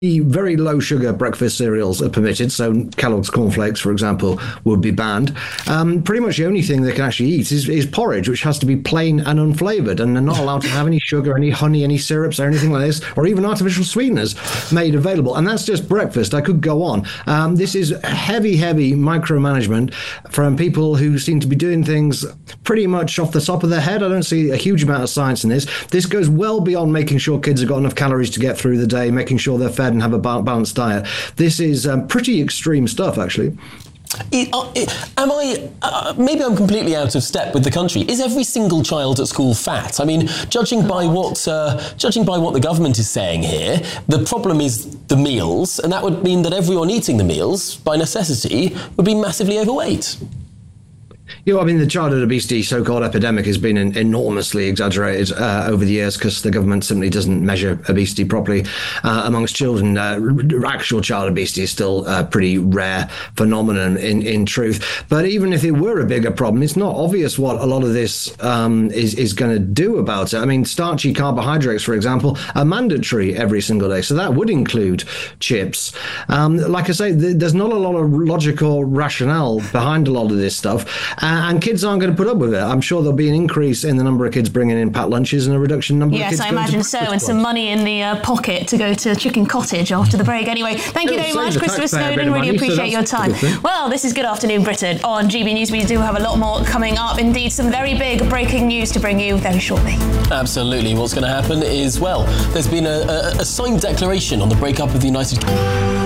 very low sugar breakfast cereals are permitted. So Kellogg's cornflakes, for example, would be banned. Pretty much the only thing they can actually eat is porridge, which has to be plain and unflavored, and they're not allowed to have any sugar, any honey, any syrups or anything like this, or even artificial sweeteners made available. And that's just breakfast. I could go on. This is heavy micromanagement from people who seem to be doing things pretty much off the top of their head. I don't see a huge amount of science in this. This goes well beyond making sure kids have got enough calories to get through the day, making sure they're fed and have a balanced diet. This is pretty extreme stuff, actually. Maybe I'm completely out of step with the country. Is every single child at school fat? I mean, judging by what the government is saying here, the problem is the meals, and that would mean that everyone eating the meals, by necessity, would be massively overweight. The childhood obesity so-called epidemic has been enormously exaggerated over the years because the government simply doesn't measure obesity properly amongst children. Actual child obesity is still a pretty rare phenomenon in truth. But even if it were a bigger problem, it's not obvious what a lot of this is going to do about it. I mean, starchy carbohydrates, for example, are mandatory every single day. So that would include chips. Like I say, there's not a lot of logical rationale behind a lot of this stuff. And kids aren't going to put up with it. I'm sure there'll be an increase in the number of kids bringing in packed lunches and a reduction in the number of kids. Yes, I imagine so, and some money in the pocket to go to Chicken Cottage after the break. Anyway, thank you very much, Christopher Snowdon. Really appreciate your time. Well, this is Good Afternoon Britain on GB News. We do have a lot more coming up. Indeed, some very big breaking news to bring you very shortly. Absolutely. What's going to happen is, well, there's been a signed declaration on the breakup of the United Kingdom.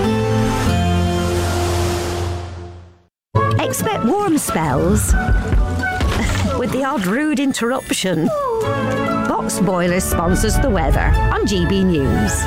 Expect warm spells with the odd rude interruption. Box Boilers sponsors the weather on GB News.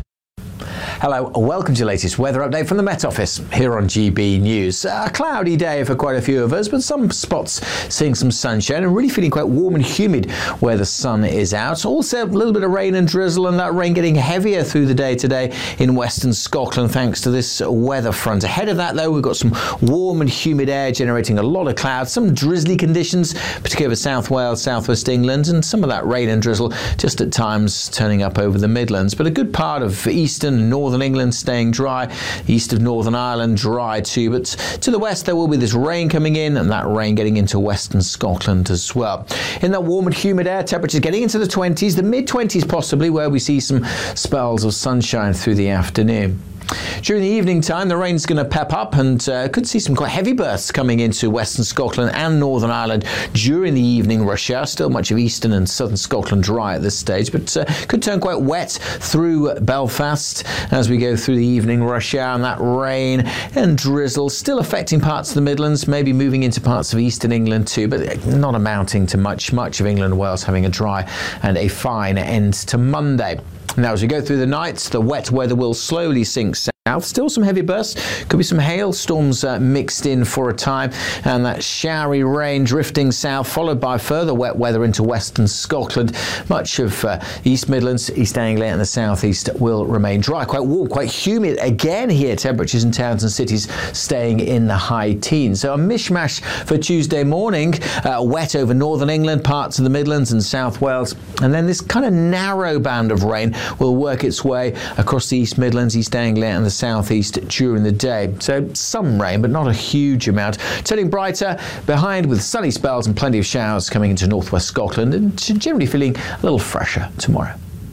Hello, welcome to your latest weather update from the Met Office here on GB News. A cloudy day for quite a few of us, but some spots seeing some sunshine and really feeling quite warm and humid where the sun is out. Also a little bit of rain and drizzle, and that rain getting heavier through the day today in western Scotland thanks to this weather front. Ahead of that though, we've got some warm and humid air generating a lot of clouds, some drizzly conditions, particularly over South Wales, South West England, and some of that rain and drizzle just at times turning up over the Midlands. But a good part of eastern and northern England staying dry, east of Northern Ireland dry too, but to the west there will be this rain coming in, and that rain getting into western Scotland as well. In that warm and humid air, temperatures getting into the 20s, the mid-20s possibly, where we see some spells of sunshine through the afternoon. During the evening time, the rain's going to pep up and could see some quite heavy bursts coming into western Scotland and Northern Ireland during the evening rush hour. Still much of eastern and southern Scotland dry at this stage, but could turn quite wet through Belfast as we go through the evening rush hour, and that rain and drizzle still affecting parts of the Midlands, maybe moving into parts of eastern England too, but not amounting to much of England and Wales having a dry and a fine end to Monday. Now, as we go through the night, the wet weather will slowly sink south. Still some heavy bursts, could be some hailstorms mixed in for a time, and that showery rain drifting south, followed by further wet weather into western Scotland. Much of East Midlands, East Anglia and the southeast will remain dry. Quite warm, quite humid again here. Temperatures in towns and cities staying in the high teens. So a mishmash for Tuesday morning. Wet over northern England, parts of the Midlands and South Wales. And then this kind of narrow band of rain will work its way across the East Midlands, East Anglia and the southeast during the day. So some rain, but not a huge amount. Turning brighter behind with sunny spells and plenty of showers coming into northwest Scotland, and generally feeling a little fresher tomorrow.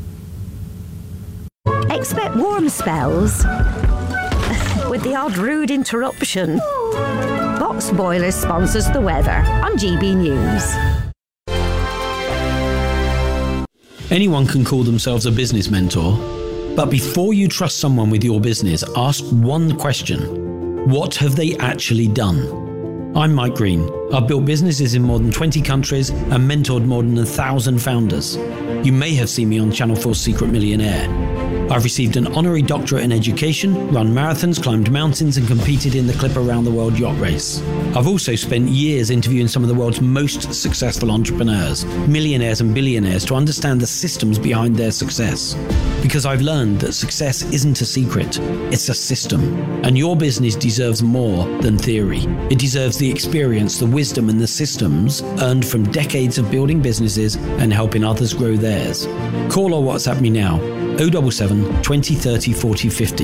Expect warm spells with the odd rude interruption. Box Boilers sponsors the weather on GB News. Anyone can call themselves a business mentor, but before you trust someone with your business, ask one question. What have they actually done? I'm Mike Green. I've built businesses in more than 20 countries and mentored more than 1,000 founders. You may have seen me on Channel 4's Secret Millionaire. I've received an honorary doctorate in education, run marathons, climbed mountains and competed in the Clipper Round the World yacht race. I've also spent years interviewing some of the world's most successful entrepreneurs, millionaires and billionaires, to understand the systems behind their success. Because I've learned that success isn't a secret, it's a system. And your business deserves more than theory. It deserves the experience, the wisdom and the systems earned from decades of building businesses and helping others grow theirs. Call or WhatsApp me now 077 20 30 40 50.